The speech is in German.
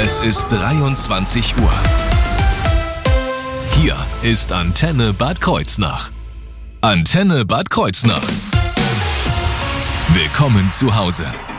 Es ist 23 Uhr. Hier ist Antenne Bad Kreuznach. Antenne Bad Kreuznach. Willkommen zu Hause.